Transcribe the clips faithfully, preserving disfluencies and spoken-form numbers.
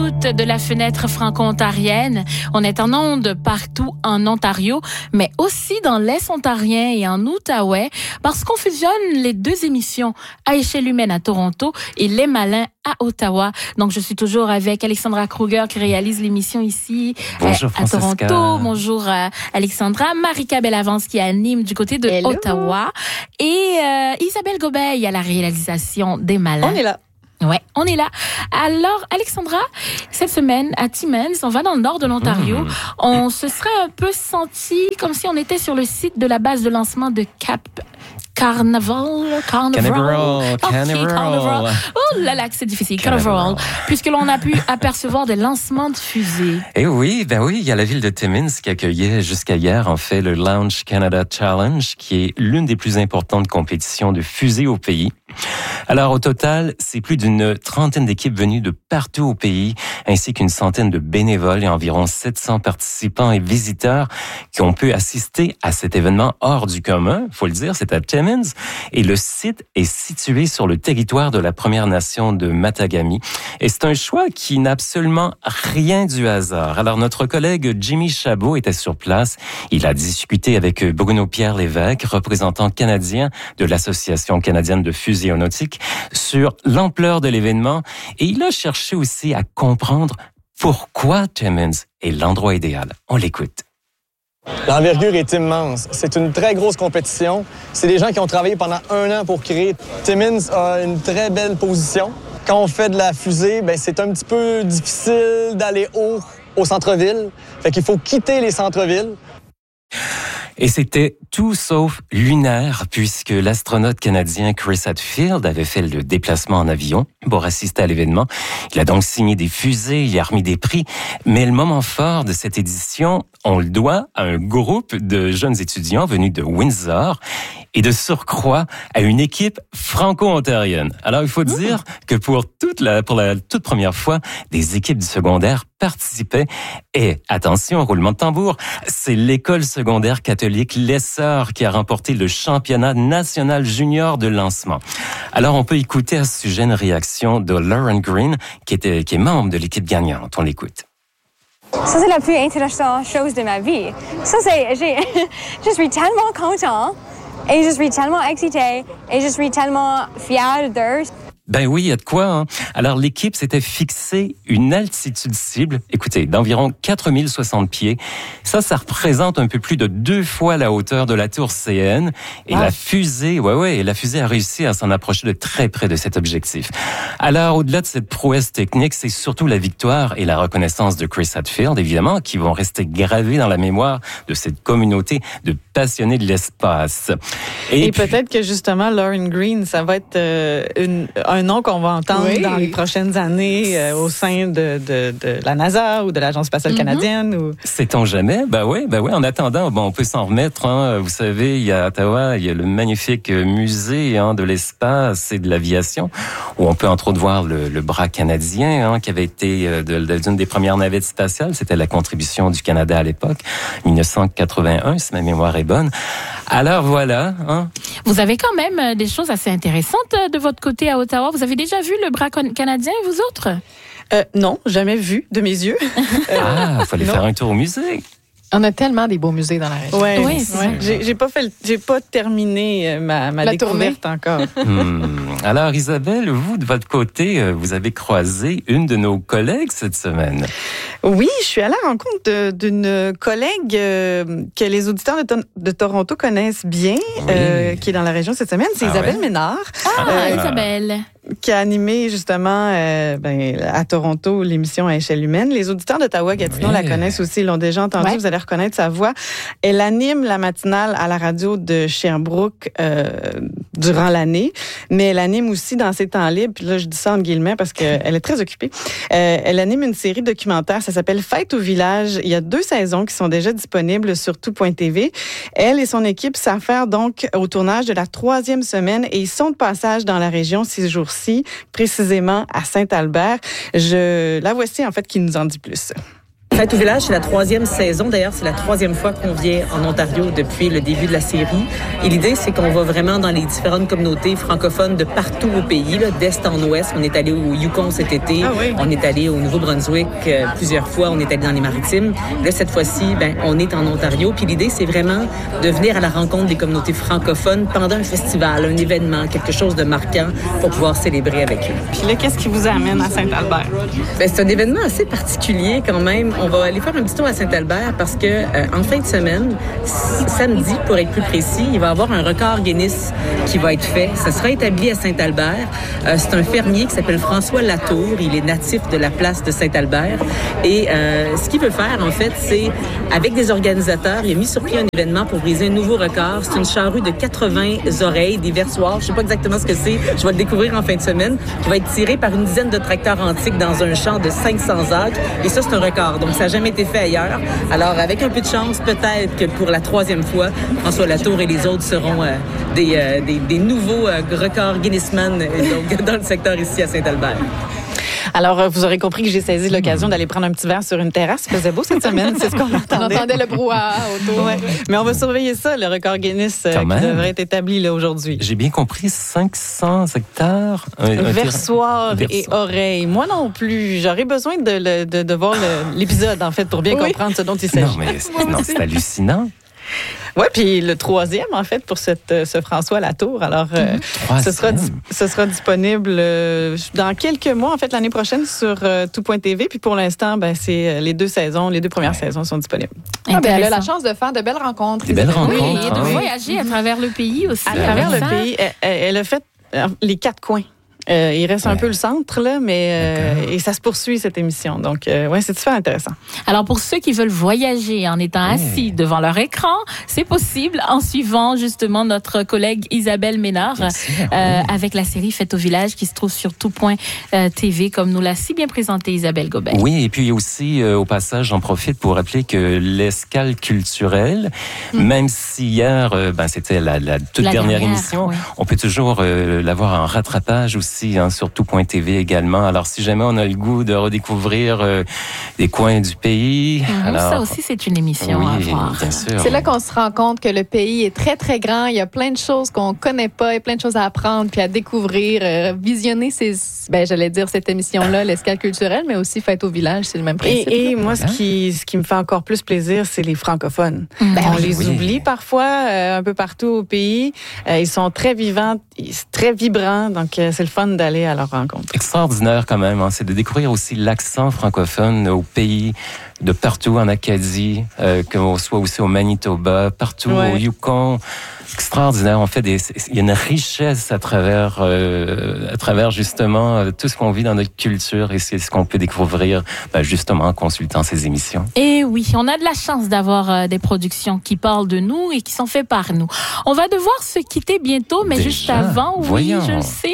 l'écoute de la fenêtre franco-ontarienne. On est en ondes partout en Ontario, mais aussi dans l'Est ontarien et en Outaouais, parce qu'on fusionne les deux émissions à échelle humaine à Toronto et Les Malins à Ottawa. Donc, je suis toujours avec Alexandra Kruger qui réalise l'émission ici Bonjour, à Toronto. Bonjour euh, Alexandra. Marika Bellavance qui anime du côté de Hello. Ottawa. Et euh, Isabelle Gobeil à la réalisation des Malins. On est là. Ouais, on est là. Alors, Alexandra, cette semaine, à Timmins, on va dans le nord de l'Ontario. Mmh. On se serait un peu senti comme si on était sur le site de la base de lancement de Cap... Carnival, Carnival, Carnival, Carnival. Oh là là, que c'est difficile, Carnival. Carnival. Puisque l'on a pu apercevoir des lancements de fusées. Eh oui, ben oui, il y a la ville de Timmins qui accueillait jusqu'à hier, en fait, le Launch Canada Challenge, qui est l'une des plus importantes compétitions de fusées au pays. Alors, au total, c'est plus d'une trentaine d'équipes venues de partout au pays, ainsi qu'une centaine de bénévoles et environ sept cents participants et visiteurs qui ont pu assister à cet événement hors du commun. Faut le dire, c'est à Timmins. Et le site est situé sur le territoire de la Première Nation de Matagami. Et c'est un choix qui n'a absolument rien du hasard. Alors, notre collègue Jimmy Chabot était sur place. Il a discuté avec Bruno Pierre Lévesque, représentant canadien de l'Association canadienne de fusée aéronautique, sur l'ampleur de l'événement. Et il a cherché aussi à comprendre pourquoi Timmins est l'endroit idéal. On l'écoute. L'envergure est immense. C'est une très grosse compétition. C'est des gens qui ont travaillé pendant un an pour créer. Timmins a une très belle position. Quand on fait de la fusée, ben c'est un petit peu difficile d'aller haut au centre-ville. Fait qu'il faut quitter les centres-villes. Et c'était tout sauf lunaire, puisque l'astronaute canadien Chris Hadfield avait fait le déplacement en avion pour assister à l'événement. Il a donc signé des fusées, il a remis des prix. Mais le moment fort de cette édition, on le doit à un groupe de jeunes étudiants venus de Windsor et de surcroît à une équipe franco-ontarienne. Alors, il faut dire que pour toute la, pour la toute première fois, des équipes du secondaire participaient. Et attention, roulement de tambour, c'est l'école secondaire catholique L'Essor qui a remporté le championnat national junior de lancement. Alors, on peut écouter à ce sujet une réaction de Lauren Green, qui était, qui est membre de l'équipe gagnante. On l'écoute. Ça, c'est la plus intéressante chose de ma vie. Ça, c'est... J'ai, je suis tellement content et je suis tellement excitée et je suis tellement fière d'eux. Ben oui, il y a de quoi. Hein? Alors, l'équipe s'était fixé une altitude cible, écoutez, d'environ quatre mille soixante pieds. Ça, ça représente un peu plus de deux fois la hauteur de la tour C N. Et ah. la fusée, ouais, ouais, la fusée a réussi à s'en approcher de très près de cet objectif. Alors, au-delà de cette prouesse technique, c'est surtout la victoire et la reconnaissance de Chris Hadfield, évidemment, qui vont rester gravés dans la mémoire de cette communauté de passionnés de l'espace. Et, et puis, peut-être que justement, Lauren Green, ça va être euh, une, un nom qu'on va entendre oui. dans les prochaines années euh, au sein de, de, de la NASA ou de l'Agence spatiale mm-hmm. canadienne. Ou... Sait-on jamais? Ben oui, ben oui. En attendant, bon, on peut s'en remettre. Hein. Vous savez, il y a à Ottawa, il y a le magnifique musée hein, de l'espace et de l'aviation, où on peut entre autres voir le, le bras canadien hein, qui avait été euh, de, de, d'une des premières navettes spatiales. C'était la contribution du Canada à l'époque, dix-neuf cent quatre-vingt-un, si ma mémoire est bonne. Alors voilà. Hein. Vous avez quand même des choses assez intéressantes de votre côté à Ottawa. Vous avez déjà vu le bras canadien, vous autres? Euh, non, jamais vu de mes yeux. Ah, il fallait non. faire un tour au musée. On a tellement des beaux musées dans la région. Ouais, oui, c'est ouais. J'ai, j'ai pas fait, le, j'ai pas terminé ma, ma découverte tournée. encore. Hmm. Alors Isabelle, vous de votre côté, vous avez croisé une de nos collègues cette semaine. Oui, je suis à la rencontre de, d'une collègue euh, que les auditeurs de, to- de Toronto connaissent bien, oui. euh, qui est dans la région cette semaine. C'est ah Isabelle ouais? Ménard. Ah, euh, Isabelle. Qui a animé justement euh, ben, à Toronto l'émission à échelle humaine. Les auditeurs d'Ottawa-Gatineau oui. la connaissent aussi, l'ont déjà entendue. Ouais. Vous allez reconnaître sa voix. Elle anime la matinale à la radio de Sherbrooke euh, durant l'année, mais elle anime aussi dans ses temps libres. Puis là, je dis ça entre guillemets parce qu'elle est très occupée. Euh, elle anime une série documentaire. Ça s'appelle Fête au village. Il y a deux saisons qui sont déjà disponibles sur tout point t v. Elle et son équipe s'affairent donc au tournage de la troisième semaine et ils sont de passage dans la région six jours ci, précisément à Saint-Albert. Je la voici en fait qui nous en dit plus. Fête au village, c'est la troisième saison. D'ailleurs, c'est la troisième fois qu'on vient en Ontario depuis le début de la série. Et l'idée, c'est qu'on va vraiment dans les différentes communautés francophones de partout au pays, là, d'est en ouest. On est allé au Yukon cet été. Ah oui. On est allé au Nouveau-Brunswick euh, plusieurs fois. On est allé dans les Maritimes. Là, cette fois-ci, ben, on est en Ontario. Puis l'idée, c'est vraiment de venir à la rencontre des communautés francophones pendant un festival, un événement, quelque chose de marquant pour pouvoir célébrer avec eux. Puis là, qu'est-ce qui vous amène à Saint-Albert? Ben, c'est un événement assez particulier quand même. On va aller faire un petit tour à Saint-Albert parce que euh, en fin de semaine, samedi pour être plus précis, il va y avoir un record Guinness qui va être fait. Ça sera établi à Saint-Albert. Euh, c'est un fermier qui s'appelle François Latour. Il est natif de la place de Saint-Albert. Et euh, ce qu'il veut faire, en fait, c'est, avec des organisateurs, il a mis sur pied un événement pour briser un nouveau record. C'est une charrue de quatre-vingts oreilles, des versoirs. Je sais pas exactement ce que c'est. Je vais le découvrir en fin de semaine. Qui va être tiré par une dizaine de tracteurs antiques dans un champ de cinq cents acres. Et ça, c'est un record. Donc, ça n'a jamais été fait ailleurs. Alors, avec un peu de chance, peut-être que pour la troisième fois, François Latour et les autres seront euh, des, euh, des, des nouveaux euh, records Guinnessman donc, dans le secteur ici à Saint-Albert. Alors, vous aurez compris que j'ai saisi l'occasion d'aller prendre un petit verre sur une terrasse. Il faisait beau cette semaine, c'est ce qu'on entendait. On entendait le brouhaha autour. Ouais. Mais on va surveiller ça, le record Guinness euh, qui devrait être établi là, aujourd'hui. J'ai bien compris, cinq cents hectares. Versoirs et oreilles. Moi non plus. J'aurais besoin de, de, de voir le, l'épisode, en fait, pour bien oui. comprendre ce dont il s'agit. Non, mais c'est, non, c'est hallucinant. Oui, puis le troisième, en fait, pour cette, ce François Latour. Alors, euh, ce, sera, ce sera disponible euh, dans quelques mois, en fait, l'année prochaine sur euh, tout point t v. Puis pour l'instant, ben, c'est les deux saisons, les deux premières ouais. saisons sont disponibles. Ah, ben, elle a la chance de faire de belles rencontres. Des belles rencontres. Oui, et de voyager à travers le pays aussi. À travers le pays, elle, elle a fait les quatre coins. Euh, il reste ouais. un peu le centre, là, mais euh, et ça se poursuit, cette émission. Donc, euh, ouais, c'est super intéressant. Alors, pour ceux qui veulent voyager en étant ouais. assis devant leur écran, c'est possible en suivant justement notre collègue Isabelle Ménard sûr, euh, oui. avec la série Fête au village qui se trouve sur tout point t v, comme nous l'a si bien présenté Isabelle Gobert. Oui, et puis aussi, euh, au passage, j'en profite pour rappeler que l'escale culturelle, mm. même si hier, euh, ben, c'était la, la toute la dernière, dernière émission, oui. on peut toujours euh, l'avoir en rattrapage aussi. Hein, sur tout point t v également. Alors, si jamais on a le goût de redécouvrir euh, des coins du pays... Mmh, alors... Ça aussi, c'est une émission oui, à voir. Bien sûr. C'est là qu'on se rend compte que le pays est très, très grand. Il y a plein de choses qu'on connaît pas et plein de choses à apprendre puis à découvrir. Euh, visionner ces... Ben, j'allais dire cette émission-là, l'escale culturelle, mais aussi Fête au village, c'est le même principe. Et, et moi, ce qui, ce qui me fait encore plus plaisir, c'est les francophones. Mmh. Ben, on oui, les oui. oublie parfois euh, un peu partout au pays. Euh, ils sont très vivants, très vibrants, donc euh, c'est le fun d'aller à leur rencontre. Extraordinaire quand même, hein. C'est de découvrir aussi l'accent francophone au pays, de partout en Acadie, euh, qu'on soit aussi au Manitoba, partout ouais. au Yukon. Extraordinaire. On fait des, il y a une richesse à travers, euh, à travers justement euh, tout ce qu'on vit dans notre culture et c'est ce qu'on peut découvrir, ben, justement en consultant ces émissions. Et oui, on a de la chance d'avoir euh, des productions qui parlent de nous et qui sont faites par nous. On va devoir se quitter bientôt, mais Déjà, juste avant, oui, voyons. je le sais,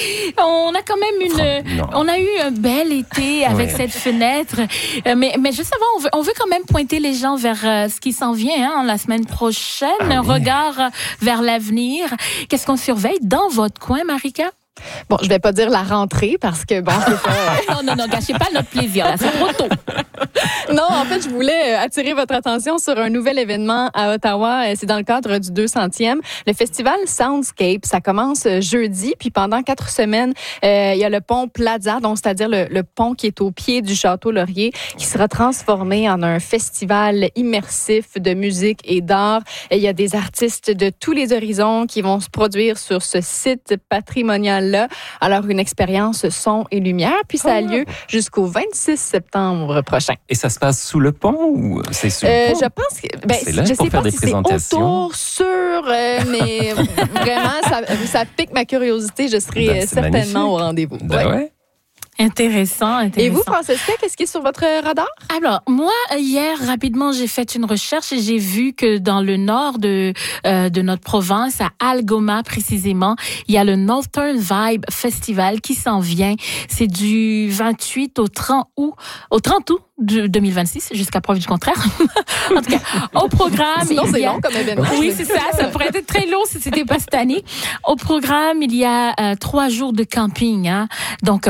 on a quand même une, non. on a eu un bel été avec ouais. cette fenêtre, euh, mais mais juste avant, on veut, on veut quand même pointer les gens vers euh, ce qui s'en vient hein, la semaine prochaine, ah, un oui. regard euh, vers l'avenir. Qu'est-ce qu'on surveille dans votre coin, Marika? Bon, je vais pas dire la rentrée parce que bon, c'est pas... non, non, non, gâchez pas notre plaisir, là, c'est trop tôt. Non, en fait, je voulais attirer votre attention sur un nouvel événement à Ottawa. C'est dans le cadre du deux centième. Le festival Soundscape, ça commence jeudi, puis pendant quatre semaines, euh, il y a le pont Plaza, donc c'est-à-dire le, le pont qui est au pied du Château Laurier, qui sera transformé en un festival immersif de musique et d'art. Et il y a des artistes de tous les horizons qui vont se produire sur ce site patrimonial-là. Alors, une expérience son et lumière, puis ça a lieu jusqu'au vingt-six septembre prochain. Et ça se passe sous le pont ou c'est sous euh, le pont? Je pense que, ben, c'est là je pour sais faire pas des si c'est autour, sur, euh, mais vraiment, ça, ça pique ma curiosité. Je serai ben, certainement magnifique. Au rendez-vous. Ben ouais. ouais. Intéressant, intéressant. Et vous, Francesca, qu'est-ce qui est sur votre radar? Alors, moi, hier, rapidement, j'ai fait une recherche et j'ai vu que dans le nord de euh, de notre province, à Algoma précisément, il y a le Northern Vibe Festival qui s'en vient. C'est du vingt-huit au trente août, au trente août deux mille vingt-six, jusqu'à preuve du contraire. En tout cas, au programme... Sinon, c'est a... long comme événement. Oui, c'est ça. Ça pourrait être très long si c'était pas cette année. Au programme, il y a euh, trois jours de camping. Hein. Donc, pour ceux qui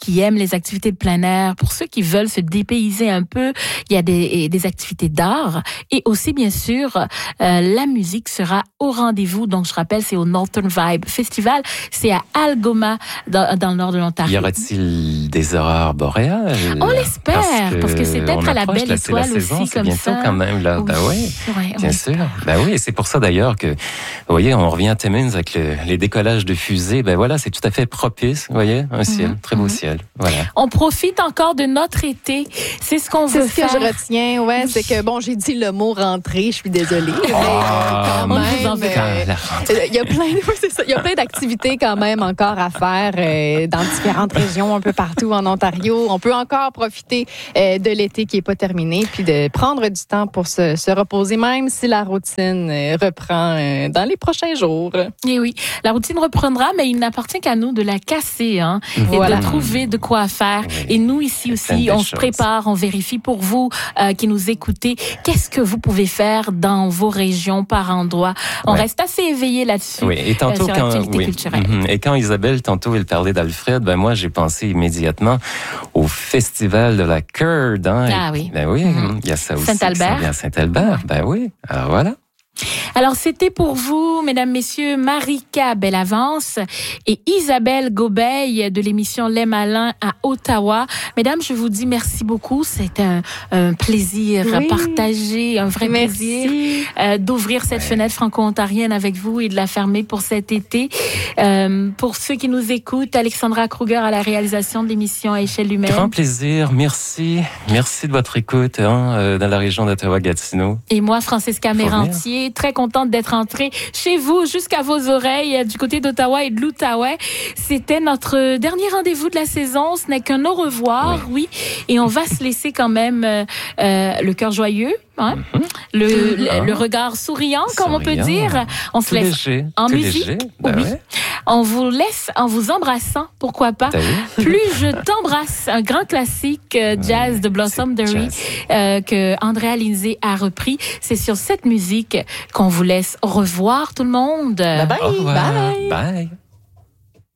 qui aiment les activités de plein air, pour ceux qui veulent se dépayser un peu, il y a des, des activités d'art et aussi, bien sûr, euh, la musique sera au rendez-vous. Donc, je rappelle, c'est au Northern Vibe Festival. C'est à Algoma, dans, dans le nord de l'Ontario. Y aura-t-il des aurores boréales? On l'espère, parce que, parce que c'est peut-être à la belle la, étoile la saison, aussi, comme bientôt ça. quand même, là. Oui. Ben oui, Ouais, bien oui. sûr. Ben oui, et c'est pour ça d'ailleurs que, vous voyez, on revient à Timmins avec le, les décollages de fusées. Ben voilà, c'est tout à fait propice, vous voyez, un ciel, Mm-hmm. très beau Mm-hmm. ciel. Voilà. On profite encore de notre été. C'est ce qu'on veut C'est ce faire. que je retiens, ouais, c'est que bon, j'ai dit le mot rentrée, je suis désolée. Mais, Ah, euh, quand on vous en même, veut. Quand euh, la rentrée. il y a plein, oui, c'est ça. Il y a plein d'activités quand même encore à faire euh, dans différentes régions, un peu partout en Ontario. On peut encore profiter euh, de l'été qui est pas terminé, puis de prendre du temps pour se, se reposer, même si la routine euh, reprend euh, dans les prochains jours. Et oui, la routine reprendra, mais il n'appartient qu'à nous de la casser, hein, Voilà. et de trouver de quoi faire. Oui. Et nous ici Il y a aussi, plein de on choses. se prépare, on vérifie pour vous euh, qui nous écoutez. Qu'est-ce que vous pouvez faire dans vos régions par endroit? On Ouais. reste assez éveillé là-dessus. Oui, et tantôt euh, sur quand l'actualité oui. culturelle. Mhm. Et quand Isabelle tantôt elle parlait d'Alfred, ben moi j'ai pensé immédiatement au festival de la Curd, hein. Ah Et- oui. Ben oui, Mhm. il y a ça aussi. Saint-Albert. qui s'en vient à Saint-Albert. Ben oui. Alors voilà. Alors, c'était pour vous, mesdames, messieurs, Marika Bellavance et Isabelle Gobeil de l'émission Les Malins à Ottawa. Mesdames, je vous dis merci beaucoup. C'est un, un plaisir Oui. partagé, un vrai plaisir Merci. euh, d'ouvrir cette fenêtre franco-ontarienne avec vous et de la fermer pour cet été. Euh, pour ceux qui nous écoutent, Alexandra Kruger à la réalisation de l'émission à échelle humaine. Grand plaisir. Merci. Merci de votre écoute hein, euh, dans la région d'Ottawa-Gatineau. Et moi, Francesca Faut Mérantier, très contente d'être entrée chez vous, jusqu'à vos oreilles, du côté d'Ottawa et de l'Outaouais. C'était notre dernier rendez-vous de la saison. Ce n'est qu'un au revoir, oui. Et on va se laisser quand même euh, euh, le cœur joyeux, hein? Mhm. le, le, Ah. le regard souriant, comme on peut Souriant. dire. On se Tout laisse léger. en tout musique. léger. Ben Oui. ouais. On vous laisse en vous embrassant, pourquoi pas. T'as vu? Plus je t'embrasse, un grand classique euh, jazz de Blossom c'est Derry jazz. euh, que Andrea Lindsay a repris. C'est sur cette musique qu'on vous laisse. Au revoir tout le monde. Bye bye. Au revoir. Bye. Bye.